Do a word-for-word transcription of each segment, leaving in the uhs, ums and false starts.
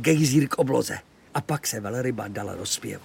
gejzír k obloze. A pak se velryba dala do zpěvu.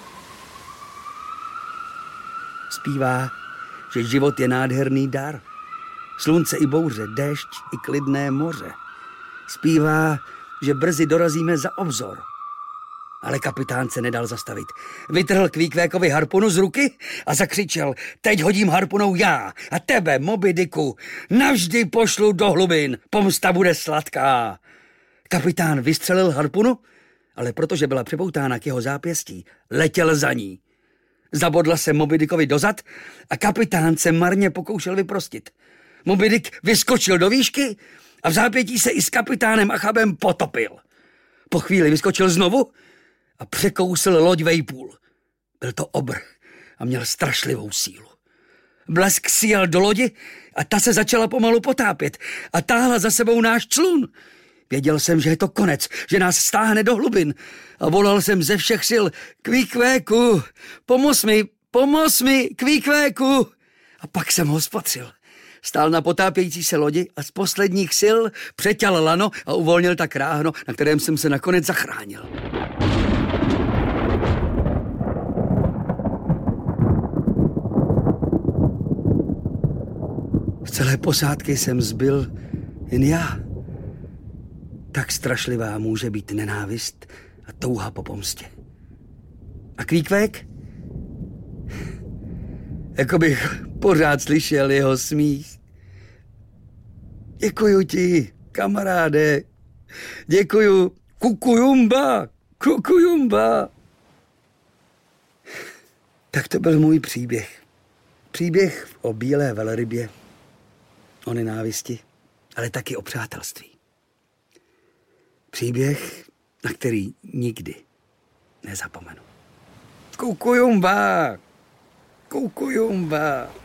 Zpívá, že život je nádherný dar. Slunce i bouře, déšť i klidné moře. Zpívá, že brzy dorazíme za obzor. Ale kapitán se nedal zastavit. Vytrhl Kvíkvékovi harpunu z ruky a zakřičel: teď hodím harpunou já a tebe, Moby Dicku, navždy pošlu do hlubin. Pomsta bude sladká. Kapitán vystřelil harpunu, ale protože byla připoutána k jeho zápěstí, letěl za ní. Zabodla se Moby Dickovi dozad a kapitán se marně pokoušel vyprostit. Moby Dick vyskočil do výšky a v zápětí se i s kapitánem Achabem potopil. Po chvíli vyskočil znovu a překousl loď vejpůl. Byl to obr a měl strašlivou sílu. Blesk sjel do lodi a ta se začala pomalu potápět a táhla za sebou náš člun. Věděl jsem, že je to konec, že nás stáhne do hlubin a volal jsem ze všech sil: Kvíkvéku, pomoz mi, pomoz mi, Kvíkvéku. A pak jsem ho spatřil. Stál na potápějící se lodi a z posledních sil přeťal lano a uvolnil tak ráhno, na kterém jsem se nakonec zachránil. Z celé posádky jsem zbyl jen já. Tak strašlivá může být nenávist a touha po pomstě. A Kvíkvék? Jako bych pořád slyšel jeho smích. Děkuju ti, kamaráde. Děkuju. Kukujumba, kukujumba. Tak to byl můj příběh. Příběh o bílé velrybě, o nenávisti, ale taky o přátelství. Příběh, na který nikdy nezapomenu. Kukujumba, kukujumba.